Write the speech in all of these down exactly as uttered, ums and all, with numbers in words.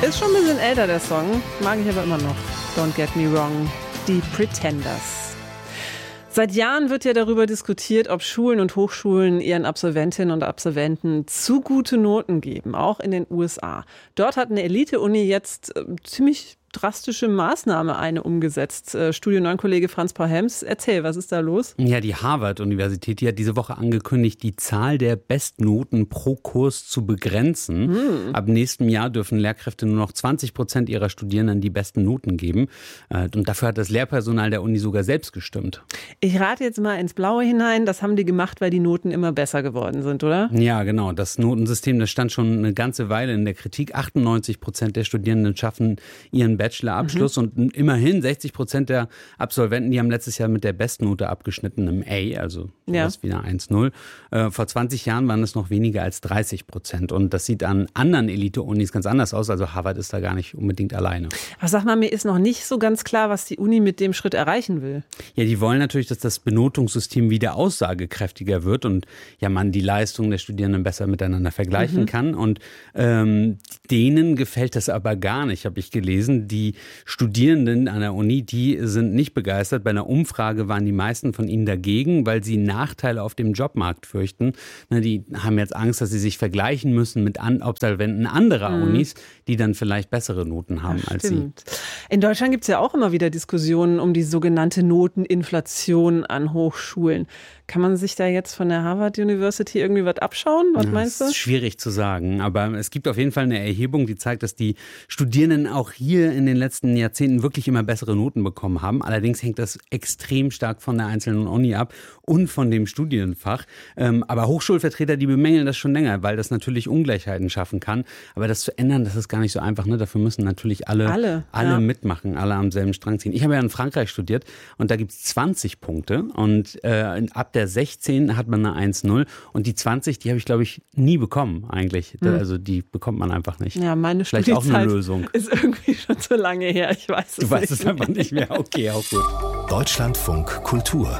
Ist schon ein bisschen älter, der Song. Mag ich aber immer noch. Don't get me wrong. Die Pretenders. Seit Jahren wird ja darüber diskutiert, ob Schulen und Hochschulen ihren Absolventinnen und Absolventen zu gute Noten geben, auch in den U S A. Dort hat eine Elite-Uni jetzt äh, ziemlich drastische Maßnahme eine umgesetzt. Äh, Studio neun Kollege Franz Paul Helms, erzähl, was ist da los? Ja, die Harvard-Universität, die hat diese Woche angekündigt, die Zahl der Bestnoten pro Kurs zu begrenzen. Hm. Ab nächstem Jahr dürfen Lehrkräfte nur noch zwanzig Prozent ihrer Studierenden die besten Noten geben. Äh, und dafür hat das Lehrpersonal der Uni sogar selbst gestimmt. Ich rate jetzt mal ins Blaue hinein, das haben die gemacht, weil die Noten immer besser geworden sind, oder? Ja, genau. Das Notensystem, das stand schon eine ganze Weile in der Kritik. achtundneunzig Prozent der Studierenden schaffen ihren Bachelorabschluss mhm. und immerhin sechzig Prozent der Absolventen, die haben letztes Jahr mit der Bestnote abgeschnitten, im A, also sowas ja. wie eine eins null. Äh, vor zwanzig Jahren waren es noch weniger als dreißig Prozent und das sieht an anderen Elite-Unis ganz anders aus, also Harvard ist da gar nicht unbedingt alleine. Aber sag mal, mir ist noch nicht so ganz klar, was die Uni mit dem Schritt erreichen will. Ja, die wollen natürlich, dass das Benotungssystem wieder aussagekräftiger wird und ja, man die Leistungen der Studierenden besser miteinander vergleichen mhm. kann und ähm, denen gefällt das aber gar nicht, habe ich gelesen. Die Studierenden an der Uni, die sind nicht begeistert. Bei einer Umfrage waren die meisten von ihnen dagegen, weil sie Nachteile auf dem Jobmarkt fürchten. Die haben jetzt Angst, dass sie sich vergleichen müssen mit Absolventen anderer mhm. Unis, die dann vielleicht bessere Noten haben als sie. In Deutschland gibt es ja auch immer wieder Diskussionen um die sogenannte Noteninflation an Hochschulen. Kann man sich da jetzt von der Harvard University irgendwie was abschauen? Was meinst du? Das ist schwierig zu sagen, aber es gibt auf jeden Fall eine Erhebung, die zeigt, dass die Studierenden auch hier in den letzten Jahrzehnten wirklich immer bessere Noten bekommen haben. Allerdings hängt das extrem stark von der einzelnen Uni ab und von dem Studienfach. Aber Hochschulvertreter, die bemängeln das schon länger, weil das natürlich Ungleichheiten schaffen kann. Aber das zu ändern, das ist gar nicht so einfach. Ne? Dafür müssen natürlich alle, alle, alle ja. mitmachen, alle am selben Strang ziehen. Ich habe ja in Frankreich studiert und da gibt es zwanzig Punkte und äh, ab der sechzehn hat man eine eins null und die zwanzig, die habe ich, glaube ich, nie bekommen eigentlich. Hm. Also die bekommt man einfach nicht. Ja, meine Vielleicht auch eine Lösung. Ist irgendwie schon so lange her, ich weiß es nicht. Du weißt es einfach nicht mehr, okay, auch gut. Deutschlandfunk Kultur.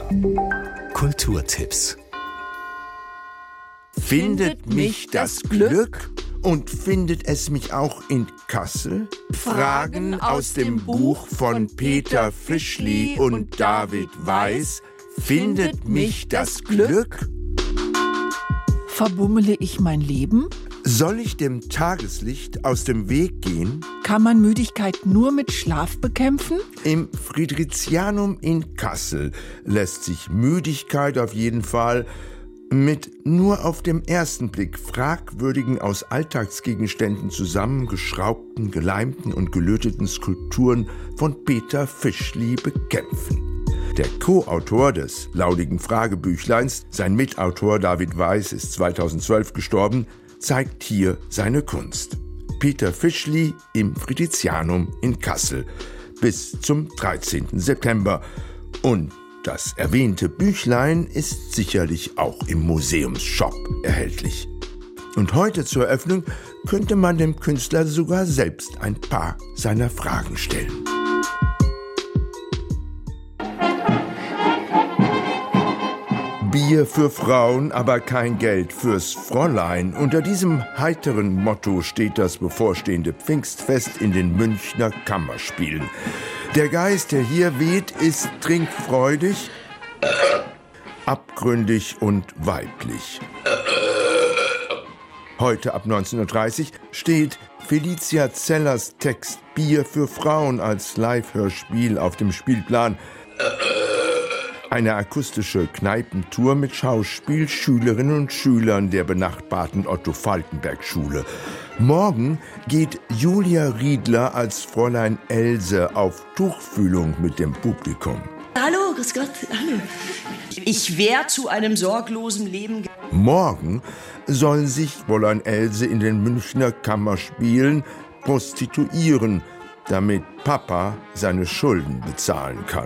Kulturtipps. Findet mich das Glück? Und findet es mich auch in Kassel? Fragen aus dem Buch von Peter Fischli und David Weiß. Findet mich das Glück? Verbummele ich mein Leben? Soll ich dem Tageslicht aus dem Weg gehen? Kann man Müdigkeit nur mit Schlaf bekämpfen? Im Friedrichianum in Kassel lässt sich Müdigkeit auf jeden Fall mit nur auf dem ersten Blick fragwürdigen, aus Alltagsgegenständen zusammengeschraubten, geleimten und gelöteten Skulpturen von Peter Fischli bekämpfen. Der Co-Autor des laudigen Fragebüchleins, sein Mitautor David Weiß, ist zweitausendzwölf gestorben, zeigt hier seine Kunst. Peter Fischli im Friedrichianum in Kassel bis zum dreizehnten September. Und das erwähnte Büchlein ist sicherlich auch im Museumsshop erhältlich. Und heute zur Eröffnung könnte man dem Künstler sogar selbst ein paar seiner Fragen stellen. Bier für Frauen, aber kein Geld fürs Fräulein. Unter diesem heiteren Motto steht das bevorstehende Pfingstfest in den Münchner Kammerspielen. Der Geist, der hier weht, ist trinkfreudig, abgründig und weiblich. Heute ab neunzehn Uhr dreißig steht Felicia Zellers Text Bier für Frauen als Live-Hörspiel auf dem Spielplan. Eine akustische Kneipentour mit Schauspiel, Schülerinnen und Schülern der benachbarten Otto-Falkenberg-Schule. Morgen geht Julia Riedler als Fräulein Else auf Tuchfühlung mit dem Publikum. Hallo, grüß Gott, hallo. Ich wäre zu einem sorglosen Leben... Morgen soll sich Fräulein Else in den Münchner Kammerspielen prostituieren, damit Papa seine Schulden bezahlen kann.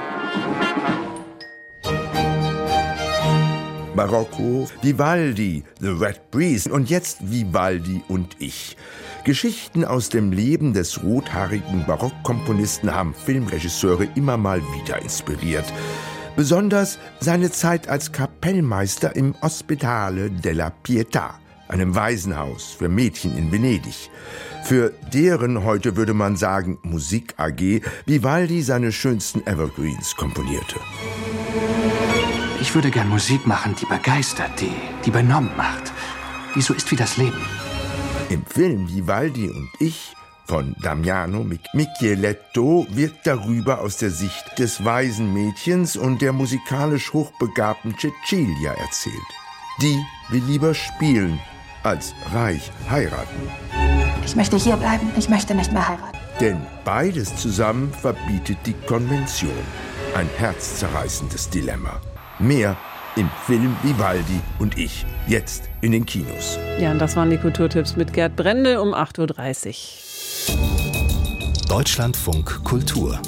Barocco, Vivaldi, The Red Breeze und jetzt Vivaldi und ich. Geschichten aus dem Leben des rothaarigen Barockkomponisten haben Filmregisseure immer mal wieder inspiriert. Besonders seine Zeit als Kapellmeister im Ospedale della Pietà. einem Waisenhaus für Mädchen in Venedig. Für deren, heute würde man sagen, Musik-A G, Vivaldi seine schönsten Evergreens komponierte. Ich würde gern Musik machen, die begeistert, die, die benommen macht, die so ist wie das Leben. Im Film Vivaldi und ich von Damiano Micheletto wird darüber aus der Sicht des Waisenmädchens und der musikalisch hochbegabten Cecilia erzählt. Die will lieber spielen, als reich heiraten. Ich möchte hier bleiben, ich möchte nicht mehr heiraten. Denn beides zusammen verbietet die Konvention. Ein herzzerreißendes Dilemma. Mehr im Film Vivaldi und ich, jetzt in den Kinos. Ja, und das waren die Kulturtipps mit Gerd Brendel um acht Uhr dreißig. Deutschlandfunk Kultur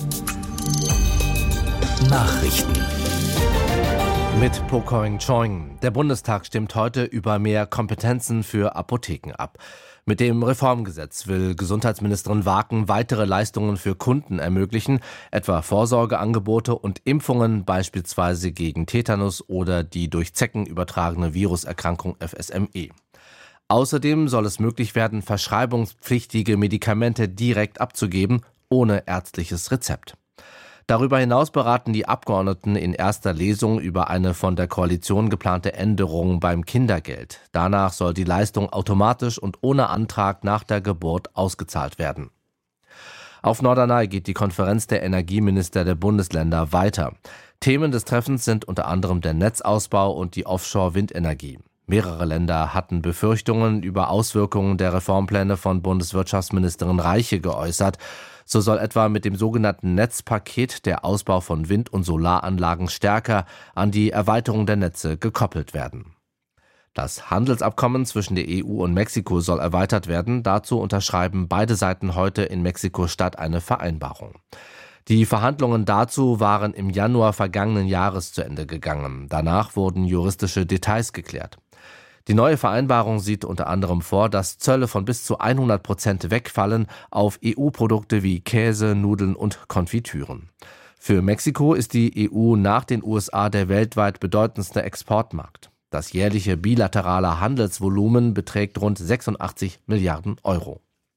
Nachrichten mit Pokoing Choing. Der Bundestag stimmt heute über mehr Kompetenzen für Apotheken ab. Mit dem Reformgesetz will Gesundheitsministerin Waken weitere Leistungen für Kunden ermöglichen, etwa Vorsorgeangebote und Impfungen, beispielsweise gegen Tetanus oder die durch Zecken übertragene Viruserkrankung F S M E. Außerdem soll es möglich werden, verschreibungspflichtige Medikamente direkt abzugeben, ohne ärztliches Rezept. Darüber hinaus beraten die Abgeordneten in erster Lesung über eine von der Koalition geplante Änderung beim Kindergeld. Danach soll die Leistung automatisch und ohne Antrag nach der Geburt ausgezahlt werden. Auf Norderney geht die Konferenz der Energieminister der Bundesländer weiter. Themen des Treffens sind unter anderem der Netzausbau und die Offshore-Windenergie. Mehrere Länder hatten Befürchtungen über Auswirkungen der Reformpläne von Bundeswirtschaftsministerin Reiche geäußert. So soll etwa mit dem sogenannten Netzpaket der Ausbau von Wind- und Solaranlagen stärker an die Erweiterung der Netze gekoppelt werden. Das Handelsabkommen zwischen der E U und Mexiko soll erweitert werden. Dazu unterschreiben beide Seiten heute in Mexiko-Stadt eine Vereinbarung. Die Verhandlungen dazu waren im Januar vergangenen Jahres zu Ende gegangen. Danach wurden juristische Details geklärt. Die neue Vereinbarung sieht unter anderem vor, dass Zölle von bis zu hundert Prozent wegfallen auf E U-Produkte wie Käse, Nudeln und Konfitüren. Für Mexiko ist die E U nach den U S A der weltweit bedeutendste Exportmarkt. Das jährliche bilaterale Handelsvolumen beträgt rund sechsundachtzig Milliarden Euro.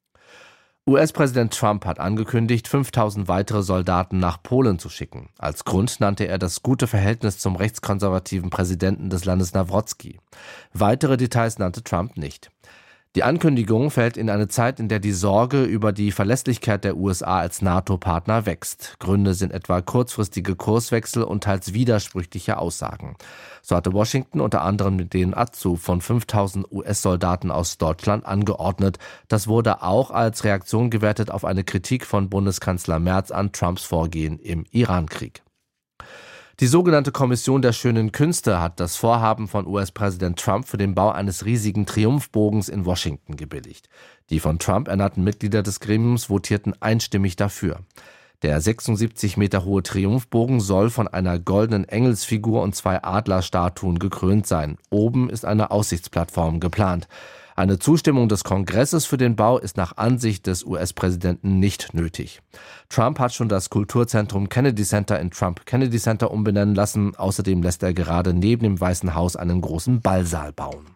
U S-Präsident Trump hat angekündigt, fünftausend weitere Soldaten nach Polen zu schicken. Als Grund nannte er das gute Verhältnis zum rechtskonservativen Präsidenten des Landes Nawrocki. Weitere Details nannte Trump nicht. Die Ankündigung fällt in eine Zeit, in der die Sorge über die Verlässlichkeit der U S A als NATO-Partner wächst. Gründe sind etwa kurzfristige Kurswechsel und teils widersprüchliche Aussagen. So hatte Washington unter anderem den Abzug von fünftausend U S-Soldaten aus Deutschland angeordnet. Das wurde auch als Reaktion gewertet auf eine Kritik von Bundeskanzler Merz an Trumps Vorgehen im Iran-Krieg. Die sogenannte Kommission der schönen Künste hat das Vorhaben von U S-Präsident Trump für den Bau eines riesigen Triumphbogens in Washington gebilligt. Die von Trump ernannten Mitglieder des Gremiums votierten einstimmig dafür. Der sechsundsiebzig Meter hohe Triumphbogen soll von einer goldenen Engelsfigur und zwei Adlerstatuen gekrönt sein. Oben ist eine Aussichtsplattform geplant. Eine Zustimmung des Kongresses für den Bau ist nach Ansicht des U S-Präsidenten nicht nötig. Trump hat schon das Kulturzentrum Kennedy Center in Trump Kennedy Center umbenennen lassen. Außerdem lässt er gerade neben dem Weißen Haus einen großen Ballsaal bauen.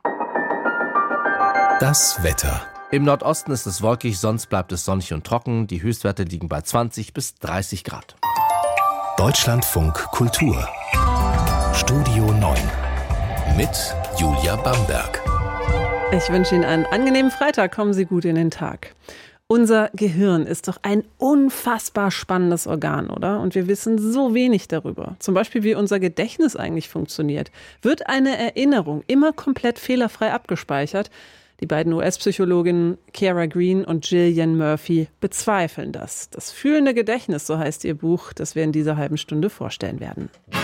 Das Wetter. Im Nordosten ist es wolkig, sonst bleibt es sonnig und trocken. Die Höchstwerte liegen bei zwanzig bis dreißig Grad. Deutschlandfunk Kultur. Studio neun. Mit Julia Bamberg. Ich wünsche Ihnen einen angenehmen Freitag. Kommen Sie gut in den Tag. Unser Gehirn ist doch ein unfassbar spannendes Organ, oder? Und wir wissen so wenig darüber. Zum Beispiel, wie unser Gedächtnis eigentlich funktioniert. Wird eine Erinnerung immer komplett fehlerfrei abgespeichert? Die beiden U S-Psychologinnen Kara Green und Gillian Murphy bezweifeln das. Das fühlende Gedächtnis, so heißt ihr Buch, das wir in dieser halben Stunde vorstellen werden.